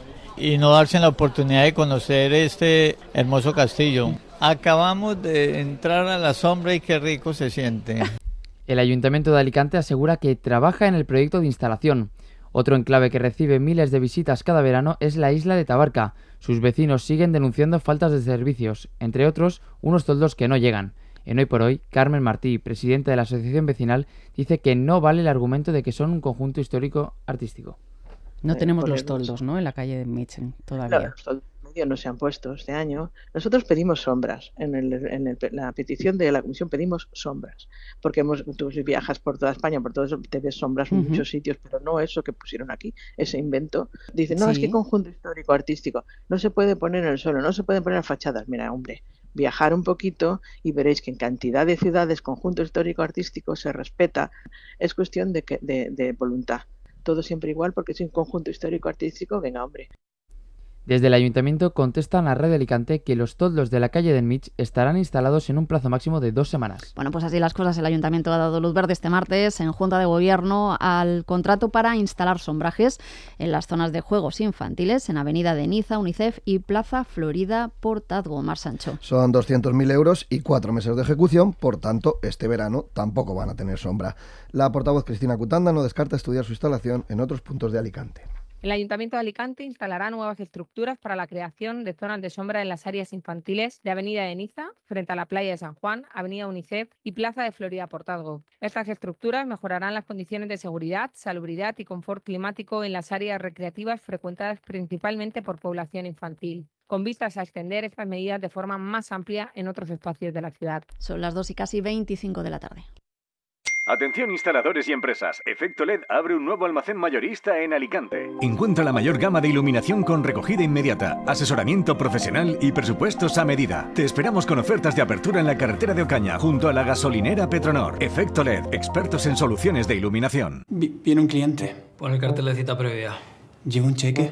y no darse la oportunidad de conocer este hermoso castillo. Acabamos de entrar a la sombra y qué rico se siente. El Ayuntamiento de Alicante asegura que trabaja en el proyecto de instalación. Otro enclave que recibe miles de visitas cada verano es la isla de Tabarca. Sus vecinos siguen denunciando faltas de servicios, entre otros unos toldos que no llegan. En Hoy por Hoy, Carmen Martí, presidenta de la Asociación Vecinal, dice que no vale el argumento de que son un conjunto histórico-artístico. No tenemos los toldos, ¿no?, en la calle de Mitchen todavía. No, los toldos medio no se han puesto este año. Nosotros pedimos sombras. En la petición de la comisión pedimos sombras. Porque tú si viajas por toda España, por todo eso, te ves sombras en muchos sitios, pero no eso que pusieron aquí, ese invento. Dicen, no, es que conjunto histórico-artístico. No se puede poner en el suelo, no se pueden poner fachadas. Mira, hombre, viajar un poquito y veréis que en cantidad de ciudades conjunto histórico-artístico se respeta. Es cuestión de voluntad. Todo siempre igual porque es un conjunto histórico-artístico, venga, hombre. Desde el Ayuntamiento contestan a Radio Alicante que los toldos de la calle del Mich estarán instalados en un plazo máximo de 2 semanas. Bueno, pues así las cosas. El Ayuntamiento ha dado luz verde este martes en Junta de Gobierno al contrato para instalar sombrajes en las zonas de juegos infantiles en Avenida de Niza, UNICEF y Plaza Florida Portazgo. Mar Sancho. Son 200.000 euros y 4 meses de ejecución, por tanto, este verano tampoco van a tener sombra. La portavoz Cristina Cutanda no descarta estudiar su instalación en otros puntos de Alicante. El Ayuntamiento de Alicante instalará nuevas estructuras para la creación de zonas de sombra en las áreas infantiles de Avenida de Niza, frente a la playa de San Juan, Avenida UNICEF y Plaza de Florida Portazgo. Estas estructuras mejorarán las condiciones de seguridad, salubridad y confort climático en las áreas recreativas frecuentadas principalmente por población infantil, con vistas a extender estas medidas de forma más amplia en otros espacios de la ciudad. Son las 2:25 de la tarde. Atención instaladores y empresas, Efecto LED abre un nuevo almacén mayorista en Alicante. Encuentra la mayor gama de iluminación con recogida inmediata, asesoramiento profesional y presupuestos a medida. Te esperamos con ofertas de apertura en la carretera de Ocaña, junto a la gasolinera Petronor. Efecto LED, expertos en soluciones de iluminación. Viene un cliente. Pon el cartel de cita previa. ¿Lleva un cheque?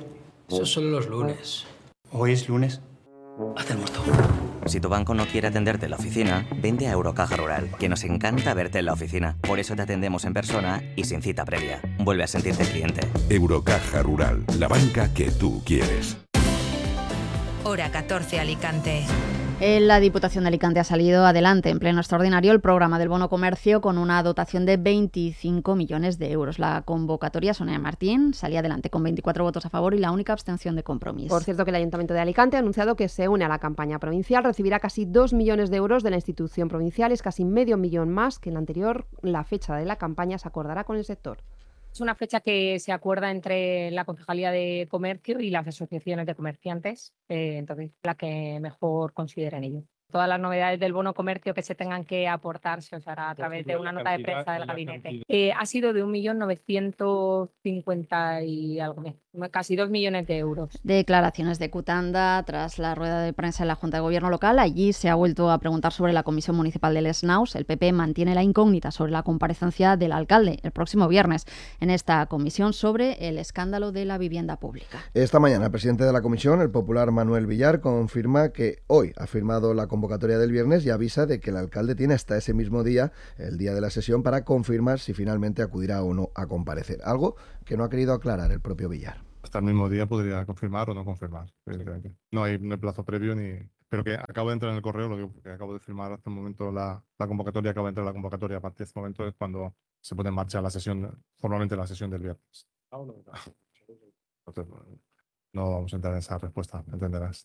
Eso es solo los lunes. Hoy es lunes. Haz el muerto. Si tu banco no quiere atenderte en la oficina, vente a Eurocaja Rural, que nos encanta verte en la oficina. Por eso te atendemos en persona y sin cita previa. Vuelve a sentirte cliente. Eurocaja Rural, la banca que tú quieres. Hora 14, Alicante. La Diputación de Alicante ha salido adelante en pleno extraordinario el programa del bono comercio con una dotación de 25 millones de euros. La convocatoria, Sonia Martín, salía adelante con 24 votos a favor y la única abstención de Compromís. Por cierto, que el Ayuntamiento de Alicante ha anunciado que se une a la campaña provincial, recibirá casi 2 millones de euros de la institución provincial, es casi medio millón más que en la anterior. La fecha de la campaña se acordará con el sector. Es una fecha que se acuerda entre la Concejalía de Comercio y las asociaciones de comerciantes, entonces la que mejor consideren ellos. Todas las novedades del bono comercio que se tengan que aportar se os hará a través de una nota de prensa del gabinete. Ha sido de 1.950.000 y algo, casi 2 millones de euros. Declaraciones de Cutanda tras la rueda de prensa en la Junta de Gobierno local. Allí se ha vuelto a preguntar sobre la Comisión Municipal del Snaus. El PP mantiene la incógnita sobre la comparecencia del alcalde el próximo viernes en esta comisión sobre el escándalo de la vivienda pública. Esta mañana el presidente de la comisión, el popular Manuel Villar, confirma que hoy ha firmado la convocatoria del viernes y avisa de que el alcalde tiene hasta ese mismo día, el día de la sesión, para confirmar si finalmente acudirá o no a comparecer. Algo que no ha querido aclarar el propio Villar. Hasta el mismo día podría confirmar o no confirmar, evidentemente. No hay plazo previo pero que acabo de entrar en el correo, lo digo porque acabo de firmar hace un momento la convocatoria, acabo de entrar en la convocatoria. A partir de este momento es cuando se pone en marcha la sesión, formalmente la sesión del viernes. Entonces, no vamos a entrar en esa respuesta, entenderás.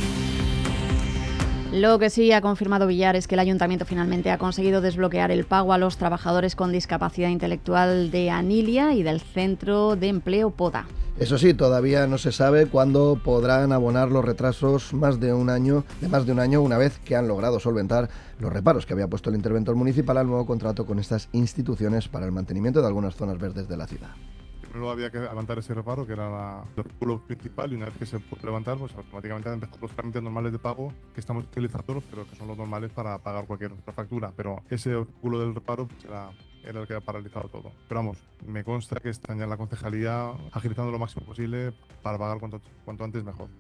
Lo que sí ha confirmado Villar es que el Ayuntamiento finalmente ha conseguido desbloquear el pago a los trabajadores con discapacidad intelectual de Anilia y del Centro de Empleo Poda. Eso sí, todavía no se sabe cuándo podrán abonar los retrasos de más de un año, una vez que han logrado solventar los reparos que había puesto el interventor municipal al nuevo contrato con estas instituciones para el mantenimiento de algunas zonas verdes de la ciudad. Primero había que levantar ese reparo, que era el artículo principal, y una vez que se pudo levantar, pues automáticamente han empezado los trámites normales de pago que estamos utilizando, pero que son los normales para pagar cualquier otra factura. Pero ese artículo del reparo pues, era el que ha paralizado todo. Pero vamos, me consta que están ya en la concejalía agilizando lo máximo posible para pagar cuanto antes mejor.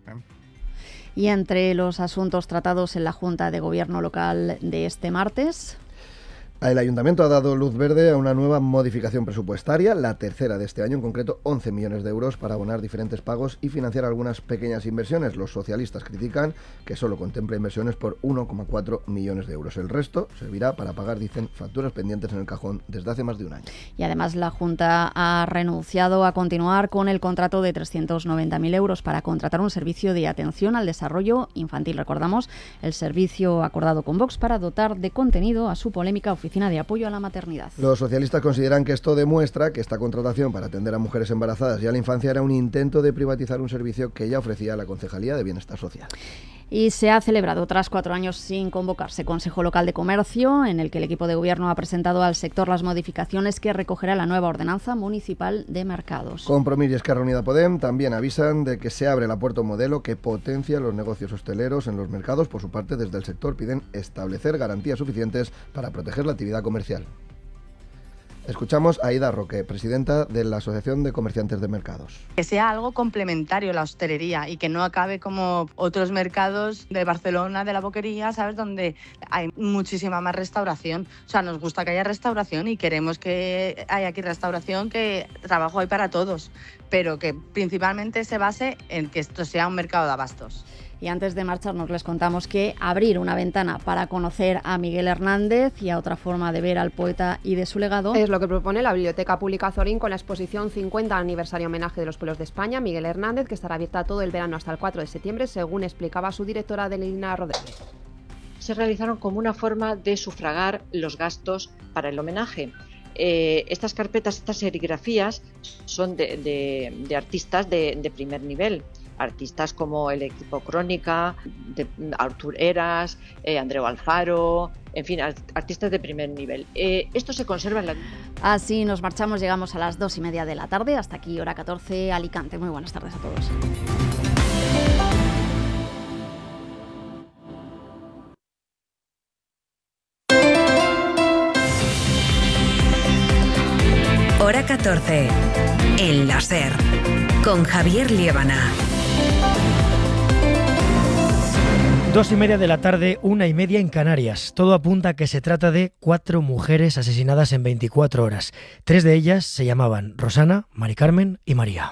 Y entre los asuntos tratados en la Junta de Gobierno local de este martes... El Ayuntamiento ha dado luz verde a una nueva modificación presupuestaria, la tercera de este año, en concreto 11 millones de euros para abonar diferentes pagos y financiar algunas pequeñas inversiones. Los socialistas critican que solo contempla inversiones por 1,4 millones de euros. El resto servirá para pagar, dicen, facturas pendientes en el cajón desde hace más de un año. Y además la Junta ha renunciado a continuar con el contrato de 390.000 euros para contratar un servicio de atención al desarrollo infantil. Recordamos el servicio acordado con Vox para dotar de contenido a su polémica oficina de apoyo a la maternidad. Los socialistas consideran que esto demuestra que esta contratación para atender a mujeres embarazadas y a la infancia era un intento de privatizar un servicio que ya ofrecía la Concejalía de Bienestar Social. Y se ha celebrado, tras 4 años sin convocarse, Consejo Local de Comercio, en el que el equipo de gobierno ha presentado al sector las modificaciones que recogerá la nueva ordenanza municipal de mercados. Compromís y Esquerra Unida Podem también avisan de que se abre la puerta a un modelo que potencia los negocios hosteleros en los mercados. Por su parte, desde el sector piden establecer garantías suficientes para proteger la actividad comercial. Escuchamos a Aida Roque, presidenta de la Asociación de Comerciantes de Mercados. Que sea algo complementario la hostelería y que no acabe como otros mercados de Barcelona, de la Boquería, ¿sabes? Donde hay muchísima más restauración. O sea, nos gusta que haya restauración y queremos que haya aquí restauración, que trabajo hay para todos, pero que principalmente se base en que esto sea un mercado de abastos. Y antes de marcharnos les contamos que abrir una ventana para conocer a Miguel Hernández y a otra forma de ver al poeta y de su legado es lo que propone la Biblioteca Pública Zorín con la exposición 50 aniversario homenaje de los pueblos de España, Miguel Hernández, que estará abierta todo el verano hasta el 4 de septiembre, según explicaba su directora Adelina Rodríguez. Se realizaron como una forma de sufragar los gastos para el homenaje. Estas carpetas, estas serigrafías son de artistas de primer nivel. Artistas como el equipo Crónica, Artur Heras, Andreu Alfaro, en fin, artistas de primer nivel. Esto se conserva en la... Así nos marchamos, llegamos a las 2:30 de la tarde, hasta aquí, hora 14, Alicante. Muy buenas tardes a todos. Hora 14, en la SER, con Javier Liébana. 2:30 de la tarde, 1:30 en Canarias. Todo apunta a que se trata de 4 mujeres asesinadas en 24 horas. 3 de ellas se llamaban Rosana, Mari Carmen y María.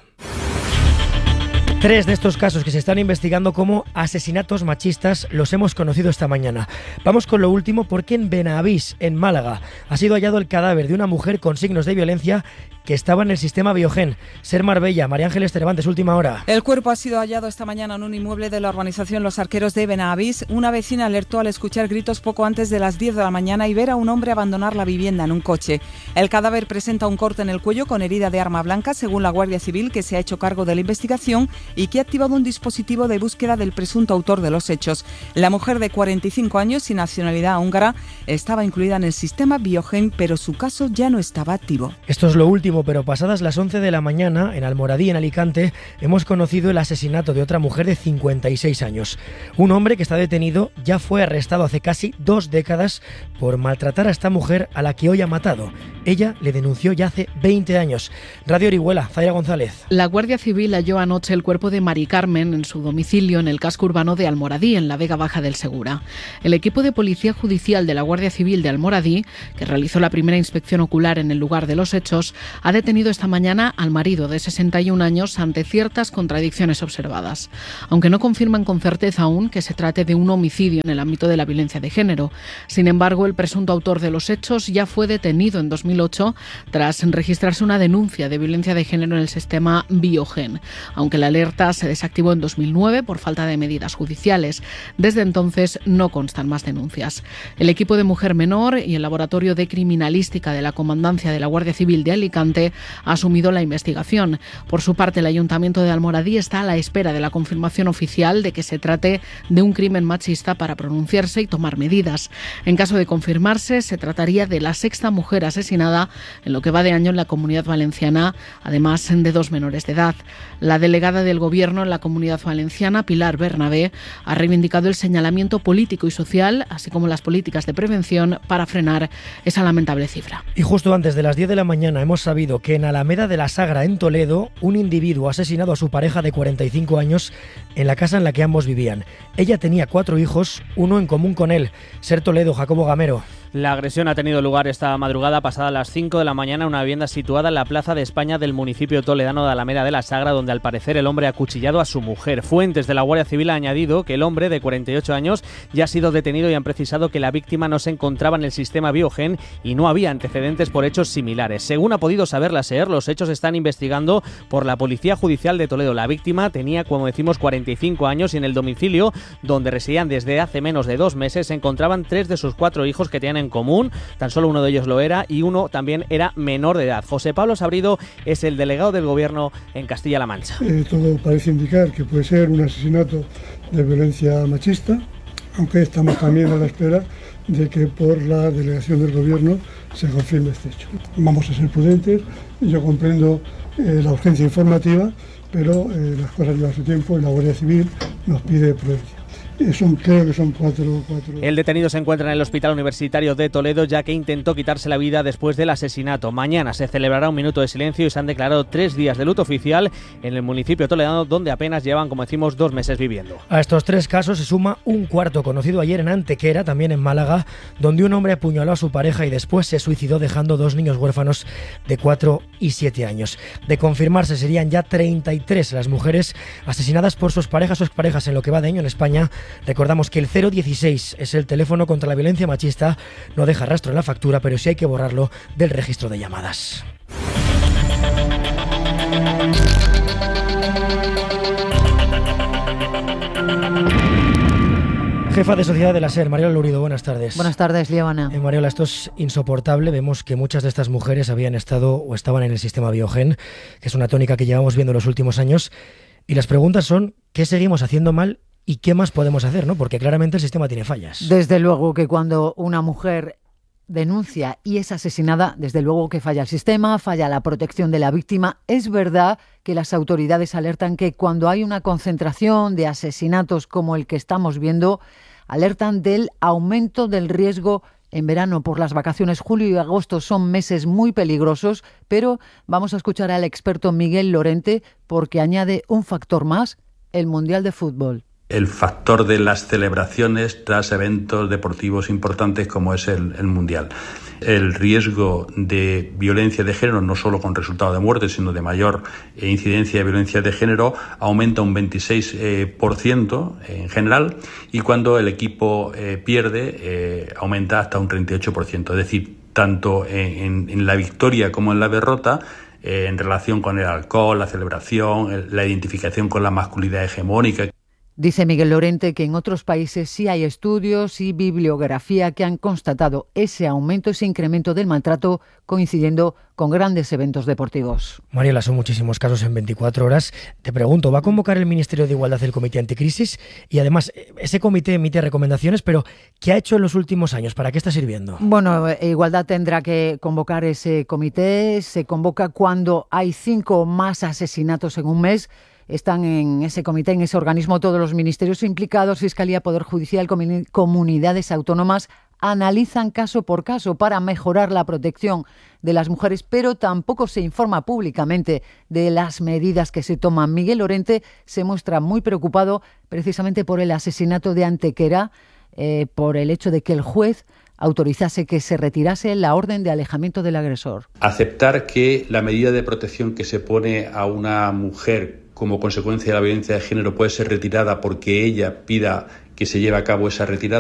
3 de estos casos que se están investigando como asesinatos machistas los hemos conocido esta mañana. Vamos con lo último porque en Benavís, en Málaga, ha sido hallado el cadáver de una mujer con signos de violencia que estaba en el sistema Biogen. Ser Marbella, María Ángeles Cervantes, última hora. El cuerpo ha sido hallado esta mañana en un inmueble de la urbanización Los Arqueros de Benavís. Una vecina alertó al escuchar gritos poco antes de las 10 de la mañana y ver a un hombre abandonar la vivienda en un coche. El cadáver presenta un corte en el cuello con herida de arma blanca, según la Guardia Civil, que se ha hecho cargo de la investigación y que ha activado un dispositivo de búsqueda del presunto autor de los hechos. La mujer de 45 años y nacionalidad húngara estaba incluida en el sistema Biogen, pero su caso ya no estaba activo. Esto es lo último, pero pasadas las 11 de la mañana, en Almoradí, en Alicante, hemos conocido el asesinato de otra mujer de 56 años. Un hombre que está detenido ya fue arrestado hace casi 2 décadas por maltratar a esta mujer a la que hoy ha matado. Ella le denunció ya hace 20 años. Radio Orihuela, Zaira González. La Guardia Civil halló anoche el cuerpo de Mari Carmen en su domicilio en el casco urbano de Almoradí, en la Vega Baja del Segura. El equipo de Policía Judicial de la Guardia Civil de Almoradí, que realizó la primera inspección ocular en el lugar de los hechos, ha detenido esta mañana al marido de 61 años ante ciertas contradicciones observadas. Aunque no confirman con certeza aún que se trate de un homicidio en el ámbito de la violencia de género. Sin embargo, el presunto autor de los hechos ya fue detenido en 2008 tras registrarse una denuncia de violencia de género en el sistema Biogen, aunque la alerta se desactivó en 2009 por falta de medidas judiciales. Desde entonces no constan más denuncias. El equipo de Mujer Menor y el Laboratorio de Criminalística de la Comandancia de la Guardia Civil de Alicante ha asumido la investigación. Por su parte, el Ayuntamiento de Almoradí está a la espera de la confirmación oficial de que se trate de un crimen machista para pronunciarse y tomar medidas. En caso de confirmarse, se trataría de la 6ª mujer asesinada en lo que va de año en la Comunidad Valenciana, además de 2 menores de edad. La delegada del Gobierno en la Comunidad Valenciana, Pilar Bernabé, ha reivindicado el señalamiento político y social, así como las políticas de prevención para frenar esa lamentable cifra. Y justo antes de las 10 de la mañana hemos sabido que en Alameda de la Sagra, en Toledo, un individuo ha asesinado a su pareja de 45 años en la casa en la que ambos vivían. Ella tenía 4 hijos, uno en común con él. Ser Toledo, Jacobo Gamero. La agresión ha tenido lugar esta madrugada pasada las 5 de la mañana en una vivienda situada en la Plaza de España del municipio toledano de Alameda de la Sagra, donde al parecer el hombre ha acuchillado a su mujer. Fuentes de la Guardia Civil han añadido que el hombre de 48 años ya ha sido detenido y han precisado que la víctima no se encontraba en el sistema Biogen y no había antecedentes por hechos similares. Según ha podido saber la SER, los hechos se están investigando por la Policía Judicial de Toledo. La víctima tenía, como decimos, 45 años y en el domicilio donde residían desde hace menos de 2 meses se encontraban 3 de sus 4 hijos que tenían en común. Tan solo uno de ellos lo era y uno también era menor de edad. José Pablo Sabrido es el delegado del Gobierno en Castilla-La Mancha. Todo parece indicar que puede ser un asesinato de violencia machista, aunque estamos también a la espera de que por la delegación del Gobierno se confirme este hecho. Vamos a ser prudentes, yo comprendo la urgencia informativa, pero las cosas llevan su tiempo y la Guardia Civil nos pide prudencia. Creo que son cuatro. El detenido se encuentra en el Hospital Universitario de Toledo, ya que intentó quitarse la vida después del asesinato. Mañana se celebrará un minuto de silencio y se han declarado 3 días de luto oficial en el municipio toledano, donde apenas llevan, como decimos, 2 meses viviendo. A estos 3 casos se suma un cuarto, conocido ayer en Antequera, también en Málaga, donde un hombre apuñaló a su pareja y después se suicidó dejando 2 niños huérfanos de 4 y 7 años. De confirmarse, serían ya 33 las mujeres asesinadas por sus parejas o exparejas en lo que va de año en España. Recordamos que el 016 es el teléfono contra la violencia machista. No deja rastro en la factura, pero sí hay que borrarlo del registro de llamadas. Jefa de Sociedad de la SER, Mariola Lurido, buenas tardes. Buenas tardes, Liebana. Mariola, esto es insoportable. Vemos que muchas de estas mujeres habían estado o estaban en el sistema Biogen, que es una tónica que llevamos viendo en los últimos años. Y las preguntas son, ¿qué seguimos haciendo mal y qué más podemos hacer, ¿no? Porque claramente el sistema tiene fallas. Desde luego que cuando una mujer denuncia y es asesinada, desde luego que falla el sistema, falla la protección de la víctima. Es verdad que las autoridades alertan que cuando hay una concentración de asesinatos como el que estamos viendo, alertan del aumento del riesgo en verano por las vacaciones. Julio y agosto son meses muy peligrosos, pero vamos a escuchar al experto Miguel Lorente porque añade un factor más, el Mundial de Fútbol. el factor de las celebraciones tras eventos deportivos importantes como es el Mundial. El riesgo de violencia de género, no solo con resultado de muerte, sino de mayor incidencia de violencia de género, aumenta un 26% en general, y cuando el equipo pierde, aumenta hasta un 38%. Es decir, tanto en la victoria como en la derrota, en relación con el alcohol, la celebración, la identificación con la masculinidad hegemónica. Dice Miguel Lorente que en otros países sí hay estudios y bibliografía que han constatado ese aumento, ese incremento del maltrato coincidiendo con grandes eventos deportivos. Mariela, son muchísimos casos en 24 horas. Te pregunto, ¿va a convocar el Ministerio de Igualdad el Comité Anticrisis? Y además, ese comité emite recomendaciones, pero ¿qué ha hecho en los últimos años? ¿Para qué está sirviendo? Bueno, Igualdad tendrá que convocar ese comité. Se convoca cuando hay 5 o más asesinatos en un mes. Están en ese comité, en ese organismo, todos los ministerios implicados, Fiscalía, Poder Judicial, comunidades autónomas, analizan caso por caso para mejorar la protección de las mujeres, pero tampoco se informa públicamente de las medidas que se toman. Miguel Lorente se muestra muy preocupado precisamente por el asesinato de Antequera, por el hecho de que el juez autorizase que se retirase la orden de alejamiento del agresor. Aceptar que la medida de protección que se pone a una mujer como consecuencia de la violencia de género puede ser retirada porque ella pida que se lleve a cabo esa retirada